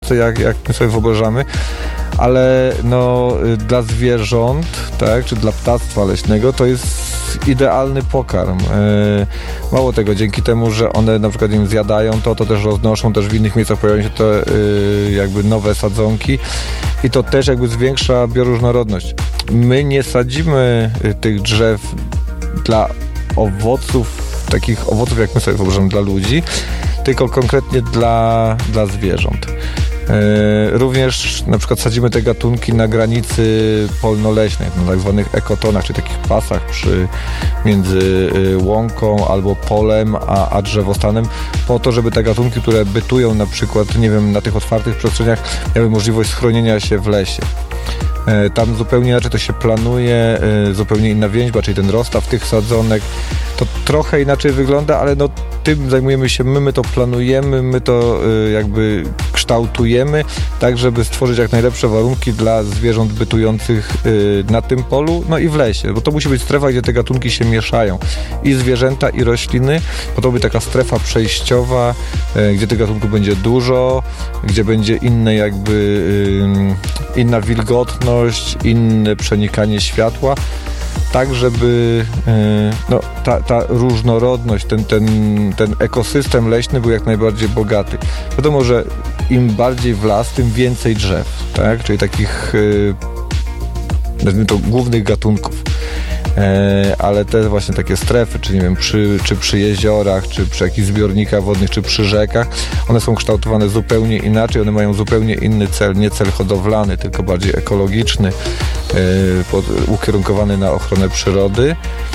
proste, jak my sobie wyobrażamy, ale no, dla zwierząt, tak, czy dla ptactwa leśnego to jest idealny pokarm. Mało tego, dzięki temu, że one na przykład im zjadają to też roznoszą, też w innych miejscach pojawiają się te jakby nowe sadzonki i to też jakby zwiększa bioróżnorodność. My nie sadzimy tych drzew dla takich owoców, jak my sobie wyobrażamy, dla ludzi, tylko konkretnie dla zwierząt. Również na przykład sadzimy te gatunki na granicy polno-leśnej, na tak zwanych ekotonach, czyli takich pasach między łąką albo polem a drzewostanem, po to, żeby te gatunki, które bytują na przykład, nie wiem, na tych otwartych przestrzeniach, miały możliwość schronienia się w lesie. Tam zupełnie inaczej to się planuje, zupełnie inna więźba, czyli ten rozstaw tych sadzonek. To trochę inaczej wygląda, ale no tym zajmujemy się my to planujemy, my to jakby kształtujemy, tak żeby stworzyć jak najlepsze warunki dla zwierząt bytujących na tym polu, no i w lesie, bo to musi być strefa, gdzie te gatunki się mieszają. I zwierzęta, i rośliny, bo to będzie taka strefa przejściowa, gdzie tych gatunków będzie dużo, gdzie będzie inne jakby inna wilgotność, inne przenikanie światła, tak żeby no, ta różnorodność, ten ekosystem leśny był jak najbardziej bogaty. Wiadomo, że im bardziej w las, tym więcej drzew, tak? Czyli takich nazwijmy to głównych gatunków. Ale te właśnie takie strefy, czy nie wiem, czy przy jeziorach, czy przy jakichś zbiornikach wodnych, czy przy rzekach, one są kształtowane zupełnie inaczej, one mają zupełnie inny cel, nie cel hodowlany, tylko bardziej ekologiczny, ukierunkowany na ochronę przyrody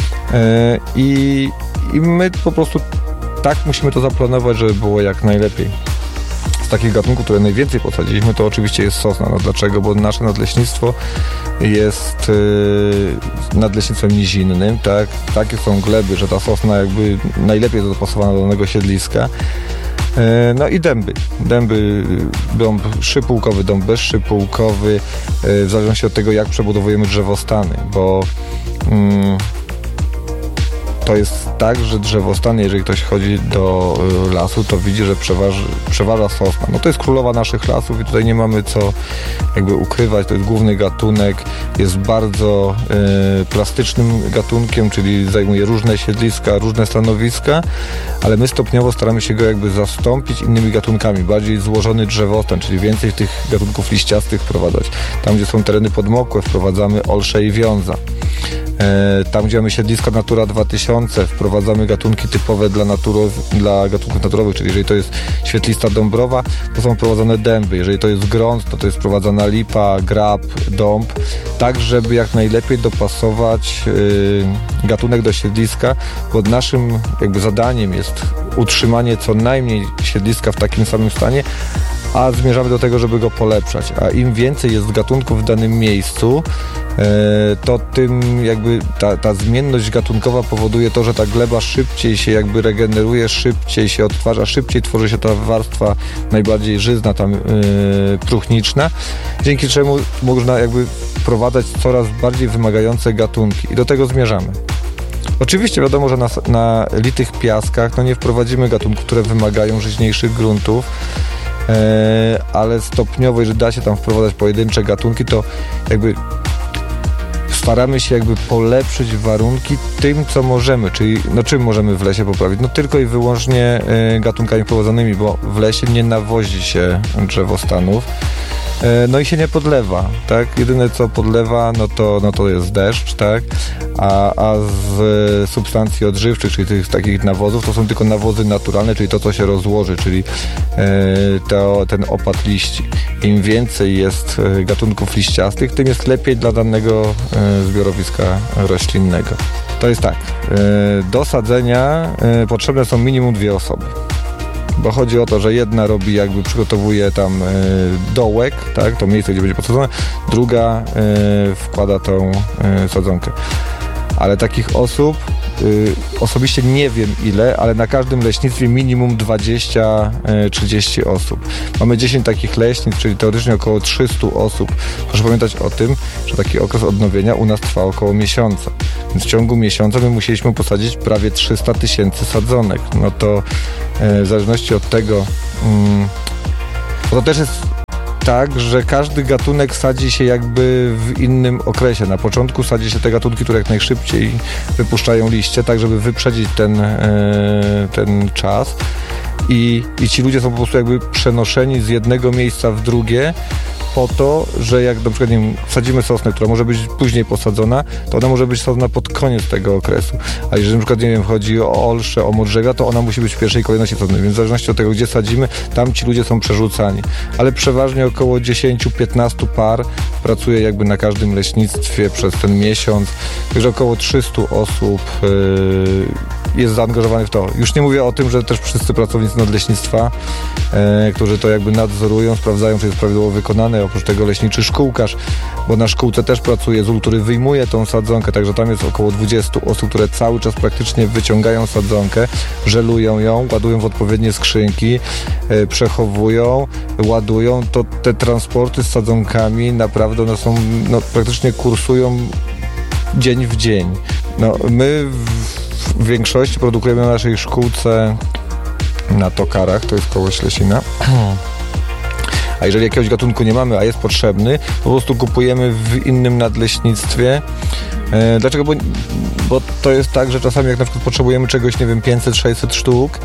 i my po prostu tak musimy to zaplanować, żeby było jak najlepiej. Z takich gatunków, które najwięcej posadziliśmy, to oczywiście jest sosna. No dlaczego? Bo nasze nadleśnictwo jest nadleśnictwem nizinnym, tak? Takie są gleby, że ta sosna jakby najlepiej jest dopasowana do danego siedliska. No i dęby. Dąb szypułkowy, dąb bezszypułkowy, w zależności od tego, jak przebudowujemy drzewostany, bo to jest tak, że drzewostany, jeżeli ktoś chodzi do lasu, to widzi, że przeważa sosna. No to jest królowa naszych lasów i tutaj nie mamy co jakby ukrywać. To jest główny gatunek, jest bardzo plastycznym gatunkiem, czyli zajmuje różne siedliska, różne stanowiska, ale my stopniowo staramy się go jakby zastąpić innymi gatunkami. Bardziej złożony drzewostan, czyli więcej tych gatunków liściastych wprowadzać. Tam, gdzie są tereny podmokłe, wprowadzamy olsze i wiąza. Tam, gdzie mamy siedliska Natura 2000, wprowadzamy gatunki typowe dla gatunków naturowych, czyli jeżeli to jest świetlista dąbrowa, to są wprowadzone dęby. Jeżeli to jest grąd, to jest wprowadzana lipa, grab, dąb, tak żeby jak najlepiej dopasować gatunek do siedliska, bo naszym jakby zadaniem jest utrzymanie co najmniej siedliska w takim samym stanie, a zmierzamy do tego, żeby go polepszać. A im więcej jest gatunków w danym miejscu, to tym jakby ta zmienność gatunkowa powoduje to, że ta gleba szybciej się jakby regeneruje, szybciej się odtwarza, szybciej tworzy się ta warstwa najbardziej żyzna, tam truchniczna, dzięki czemu można jakby wprowadzać coraz bardziej wymagające gatunki i do tego zmierzamy. Oczywiście wiadomo, że na litych piaskach nie wprowadzimy gatunków, które wymagają żyźniejszych gruntów, ale stopniowo, jeżeli da się tam wprowadzać pojedyncze gatunki, to jakby staramy się jakby polepszyć warunki tym, co możemy, czyli czym możemy w lesie poprawić? Tylko i wyłącznie gatunkami wprowadzonymi, bo w lesie nie nawozi się drzewostanów. No i się nie podlewa, tak? Jedyne co podlewa, to jest deszcz, tak? A z substancji odżywczych, czyli tych takich nawozów, to są tylko nawozy naturalne, czyli to, co się rozłoży, czyli ten opad liści. Im więcej jest gatunków liściastych, tym jest lepiej dla danego zbiorowiska roślinnego. To jest tak, do sadzenia potrzebne są minimum 2 osoby. Bo chodzi o to, że jedna przygotowuje tam dołek, tak, to miejsce, gdzie będzie posadzone, druga wkłada tą sadzonkę. Ale takich osób osobiście nie wiem ile, ale na każdym leśnictwie minimum 20-30 osób. Mamy 10 takich leśnictw, czyli teoretycznie około 300 osób. Proszę pamiętać o tym, że taki okres odnowienia u nas trwa około miesiąca. Więc w ciągu miesiąca my musieliśmy posadzić prawie 300 000 sadzonek. No to w zależności od tego, to też jest tak, że każdy gatunek sadzi się jakby w innym okresie. Na początku sadzi się te gatunki, które jak najszybciej wypuszczają liście, tak żeby wyprzedzić ten czas. I ci ludzie są po prostu jakby przenoszeni z jednego miejsca w drugie po to, że jak na przykład, nie wiem, sadzimy sosnę, która może być później posadzona, to ona może być sadzona pod koniec tego okresu. A jeżeli na przykład, nie wiem, chodzi o olsze, o modrzewia, to ona musi być w pierwszej kolejności sadzona. Więc w zależności od tego, gdzie sadzimy, tam ci ludzie są przerzucani. Ale przeważnie około 10-15 par pracuje jakby na każdym leśnictwie przez ten miesiąc. Także około 300 osób jest zaangażowanych w to. Już nie mówię o tym, że też wszyscy pracownicy nadleśnictwa, którzy to jakby nadzorują, sprawdzają, czy jest prawidłowo wykonane. Oprócz tego leśniczy szkółkarz, bo na szkółce też pracuje zul, który wyjmuje tą sadzonkę, także tam jest około 20 osób, które cały czas praktycznie wyciągają sadzonkę, żelują ją, ładują w odpowiednie skrzynki, przechowują, ładują. To te transporty z sadzonkami naprawdę one są, praktycznie kursują dzień w dzień. My w większości produkujemy na naszej szkółce na Tokarach, to jest koło Ślesina. A jeżeli jakiegoś gatunku nie mamy, a jest potrzebny, po prostu kupujemy w innym nadleśnictwie. Dlaczego? Bo to jest tak, że czasami jak na przykład potrzebujemy czegoś, nie wiem, 500-600 sztuk,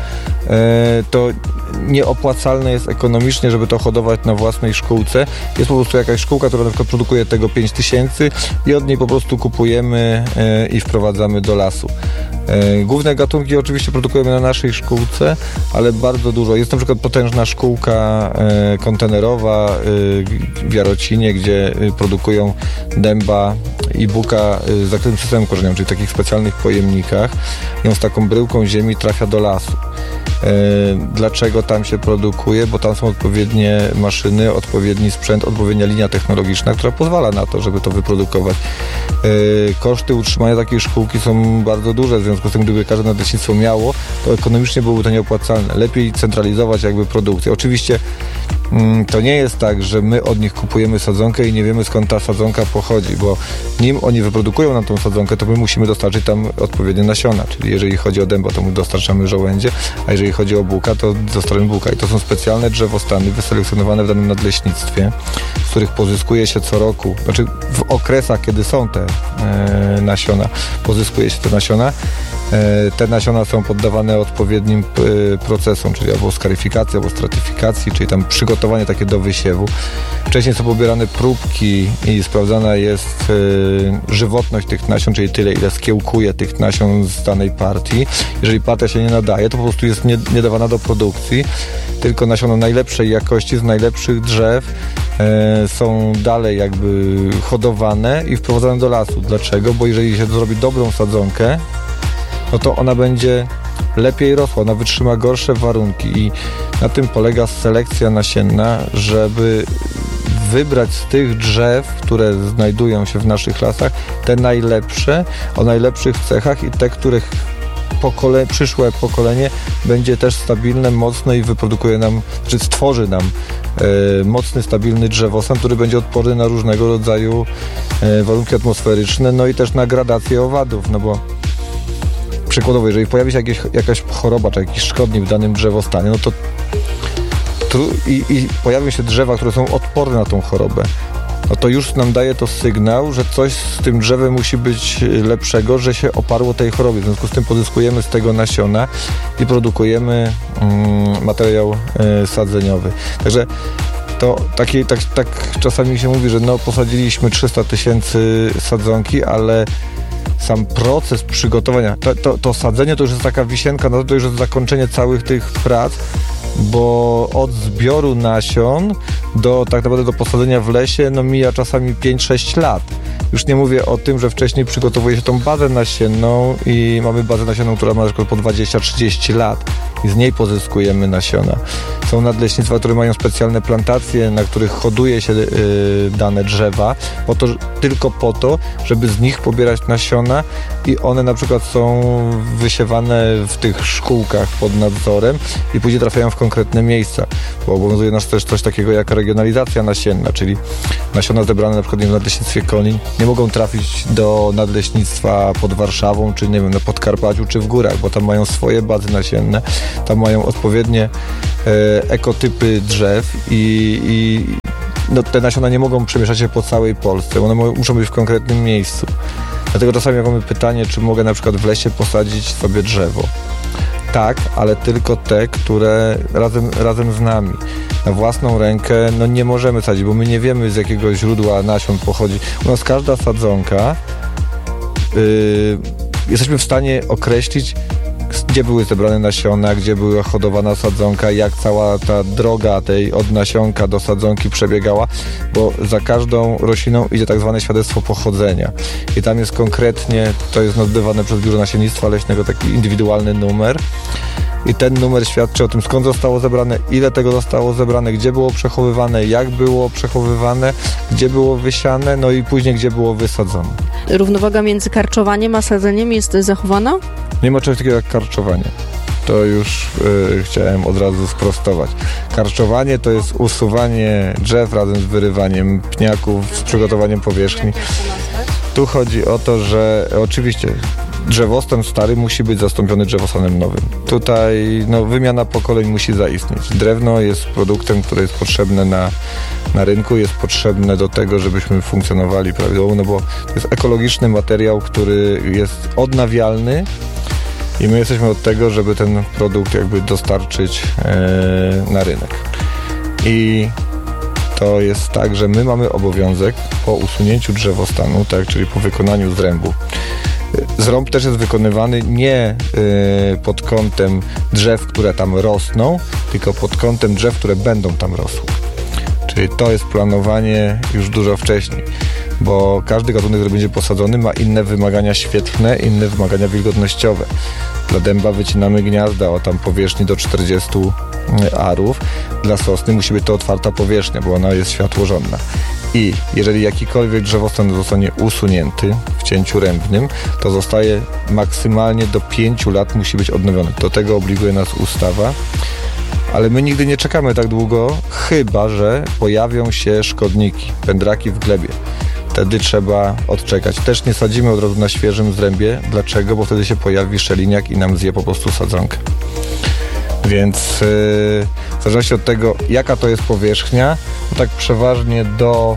to nieopłacalne jest ekonomicznie, żeby to hodować na własnej szkółce. Jest po prostu jakaś szkółka, która na przykład produkuje tego 5000 i od niej po prostu kupujemy i wprowadzamy do lasu. Główne gatunki oczywiście produkujemy na naszej szkółce, ale bardzo dużo. Jest na przykład potężna szkółka kontenerowa w Jarocinie, gdzie produkują dęba i buka z zakrytym systemem korzeniowym, czyli w takich specjalnych pojemnikach. Ją z taką bryłką ziemi trafia do lasu. Dlaczego tam się produkuje? Bo tam są odpowiednie maszyny, odpowiedni sprzęt, odpowiednia linia technologiczna, która pozwala na to, żeby to wyprodukować. Koszty utrzymania takiej szkółki są bardzo duże, w związku z tym, gdyby każde nadleśnictwo miało, to ekonomicznie byłoby to nieopłacalne. Lepiej centralizować jakby produkcję. Oczywiście to nie jest tak, że my od nich kupujemy sadzonkę i nie wiemy, skąd ta sadzonka pochodzi, bo nim oni wyprodukują nam tą sadzonkę, to my musimy dostarczyć tam odpowiednie nasiona, czyli jeżeli chodzi o dęba, to my dostarczamy żołędzie, a jeżeli chodzi o buka, to dostarczamy buka. I to są specjalne drzewostany wyselekcjonowane w danym nadleśnictwie, z których pozyskuje się co roku, znaczy w okresach, kiedy są te nasiona, pozyskuje się te nasiona. Te nasiona są poddawane odpowiednim procesom, czyli albo skaryfikacji, albo stratyfikacji, czyli tam przygotowanie takie do wysiewu. Wcześniej są pobierane próbki i sprawdzana jest żywotność tych nasion, czyli tyle, ile skiełkuje tych nasion z danej partii. Jeżeli partia się nie nadaje, to po prostu jest nie dawana do produkcji, tylko nasiona najlepszej jakości, z najlepszych drzew są dalej jakby hodowane i wprowadzane do lasu. Dlaczego? Bo jeżeli się zrobi dobrą sadzonkę, no to ona będzie lepiej rosła, ona wytrzyma gorsze warunki i na tym polega selekcja nasienna, żeby wybrać z tych drzew, które znajdują się w naszych lasach, te najlepsze, o najlepszych cechach i te, których przyszłe pokolenie będzie też stabilne, mocne i wyprodukuje nam, czy stworzy nam mocny, stabilny drzewostan, który będzie odporny na różnego rodzaju warunki atmosferyczne, no i też na gradację owadów, no bo przykładowo, jeżeli pojawi się jakaś choroba, czy jakiś szkodnik w danym drzewostanie, no to i pojawią się drzewa, które są odporne na tą chorobę, no to już nam daje to sygnał, że coś z tym drzewem musi być lepszego, że się oparło tej chorobie. W związku z tym pozyskujemy z tego nasiona i produkujemy materiał sadzeniowy. Także to tak czasami się mówi, że posadziliśmy 300 000 sadzonki, ale sam proces przygotowania, to sadzenie to już jest taka wisienka, no to już jest zakończenie całych tych prac, bo od zbioru nasion do tak naprawdę do posadzenia w lesie mija czasami 5-6 lat. Już nie mówię o tym, że wcześniej przygotowuje się tą bazę nasienną i mamy bazę nasionną, która ma na przykład po 20-30 lat i z niej pozyskujemy nasiona. Są nadleśnictwa, które mają specjalne plantacje, na których hoduje się dane drzewa, tylko po to, żeby z nich pobierać nasiona i one na przykład są wysiewane w tych szkółkach pod nadzorem i później trafiają w konkretne miejsca, bo obowiązuje nas też coś takiego jak regionalizacja nasienna, czyli nasiona zebrane na przykład w nadleśnictwie Konin nie mogą trafić do nadleśnictwa pod Warszawą, czy nie wiem, na Podkarpaciu, czy w górach, bo tam mają swoje bazy nasienne, tam mają odpowiednie ekotypy drzew i no, te nasiona nie mogą przemieszczać się po całej Polsce, one muszą być w konkretnym miejscu. Dlatego czasami jak mamy pytanie, czy mogę na przykład w lesie posadzić sobie drzewo. Tak, ale tylko te, które razem z nami. Na własną rękę no nie możemy sadzić, bo my nie wiemy, z jakiego źródła nasion pochodzi. U nas każda sadzonka jesteśmy w stanie określić, gdzie były zebrane nasiona, gdzie była hodowana sadzonka, jak cała ta droga tej od nasionka do sadzonki przebiegała, bo za każdą rośliną idzie tak zwane świadectwo pochodzenia. I tam jest konkretnie, to jest nazywane przez Biuro Nasiennictwa Leśnego, taki indywidualny numer. I ten numer świadczy o tym, skąd zostało zebrane, ile tego zostało zebrane, gdzie było przechowywane, jak było przechowywane, gdzie było wysiane, no i później gdzie było wysadzone. Równowaga między karczowaniem a sadzeniem jest zachowana? Nie ma czegoś takiego jak karczowanie. To już chciałem od razu sprostować. Karczowanie to jest usuwanie drzew razem z wyrywaniem pniaków, z przygotowaniem powierzchni. Tu chodzi o to, że oczywiście drzewostan stary musi być zastąpiony drzewostanem nowym. Tutaj wymiana pokoleń musi zaistnieć. Drewno jest produktem, które jest potrzebne na rynku, jest potrzebne do tego, żebyśmy funkcjonowali prawidłowo, no bo to jest ekologiczny materiał, który jest odnawialny i my jesteśmy od tego, żeby ten produkt jakby dostarczyć na rynek. I to jest tak, że my mamy obowiązek po usunięciu drzewostanu, tak, czyli po wykonaniu zrębu. Zrąb też jest wykonywany nie pod kątem drzew, które tam rosną, tylko pod kątem drzew, które będą tam rosły. Czyli to jest planowanie już dużo wcześniej, bo każdy gatunek, który będzie posadzony, ma inne wymagania świetlne, inne wymagania wilgotnościowe. Dla dęba wycinamy gniazda o tam powierzchni do 40 arów. Dla sosny musi być to otwarta powierzchnia, bo ona jest światłożonna. I jeżeli jakikolwiek drzewostan zostanie usunięty w cięciu rębnym, to zostaje maksymalnie do 5 lat musi być odnowiony. Do tego obliguje nas ustawa. Ale my nigdy nie czekamy tak długo, chyba że pojawią się szkodniki, pędraki w glebie. Wtedy trzeba odczekać. Też nie sadzimy od razu na świeżym zrębie. Dlaczego? Bo wtedy się pojawi szeliniak i nam zje po prostu sadzonkę. Więc w zależności od tego, jaka to jest powierzchnia, to tak przeważnie do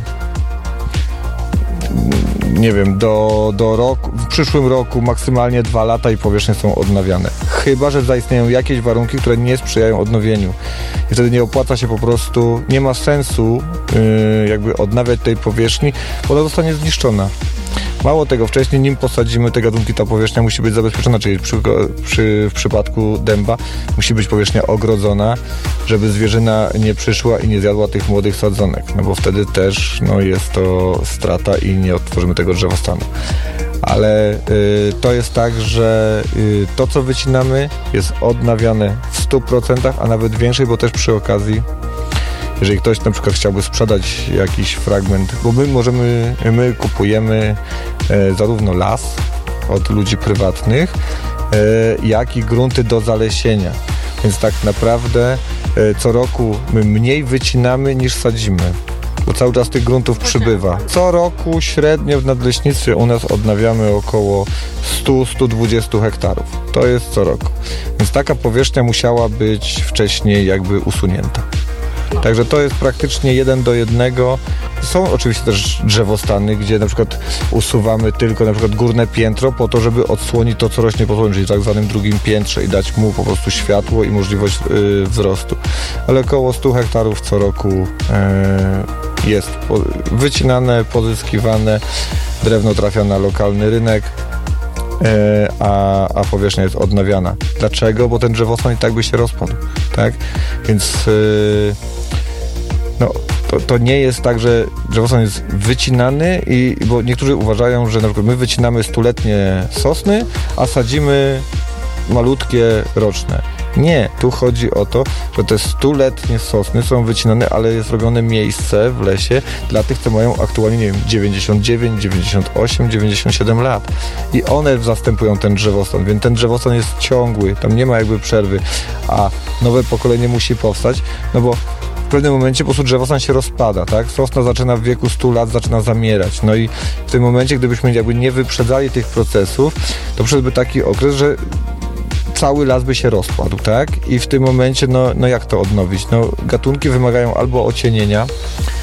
roku, w przyszłym roku maksymalnie 2 lata i powierzchnie są odnawiane. Chyba że zaistnieją jakieś warunki, które nie sprzyjają odnowieniu. I wtedy nie opłaca się po prostu, nie ma sensu jakby odnawiać tej powierzchni, bo ona zostanie zniszczona. Mało tego, wcześniej nim posadzimy te gatunki, ta powierzchnia musi być zabezpieczona, czyli w przypadku dęba musi być powierzchnia ogrodzona, żeby zwierzyna nie przyszła i nie zjadła tych młodych sadzonek, no bo wtedy też jest to strata i nie odtworzymy tego drzewostanu. Ale to jest tak, że to, co wycinamy, jest odnawiane w 100%, a nawet więcej, bo też przy okazji, jeżeli ktoś na przykład chciałby sprzedać jakiś fragment, bo my kupujemy zarówno las od ludzi prywatnych, jak i grunty do zalesienia. Więc tak naprawdę co roku my mniej wycinamy niż sadzimy, bo cały czas tych gruntów przybywa. Co roku średnio w nadleśnictwie u nas odnawiamy około 100-120 hektarów. To jest co roku. Więc taka powierzchnia musiała być wcześniej jakby usunięta. Także to jest praktycznie 1 do 1. Są oczywiście też drzewostany, gdzie na przykład usuwamy tylko na przykład górne piętro po to, żeby odsłonić to, co rośnie po czyli w tak zwanym drugim piętrze i dać mu po prostu światło i możliwość wzrostu. Ale około 100 hektarów co roku jest wycinane, pozyskiwane, drewno trafia na lokalny rynek, a powierzchnia jest odnawiana. Dlaczego? Bo ten drzewostan i tak by się rozpadł, tak? Więc to nie jest tak, że drzewostan jest wycinany bo niektórzy uważają, że na przykład my wycinamy 100-letnie sosny, a sadzimy malutkie roczne. Nie, tu chodzi o to, że te 100-letnie sosny są wycinane, ale jest robione miejsce w lesie dla tych, co mają aktualnie, 99, 98, 97 lat. I one zastępują ten drzewostan, więc ten drzewostan jest ciągły, tam nie ma jakby przerwy, a nowe pokolenie musi powstać, bo w pewnym momencie po prostu drzewostan się rozpada, tak? Sosna zaczyna w wieku 100 lat, zaczyna zamierać. No i w tym momencie, gdybyśmy jakby nie wyprzedzali tych procesów, to przyszedłby taki okres, że cały las by się rozpadł, tak? I w tym momencie, jak to odnowić? Gatunki wymagają albo ocienienia,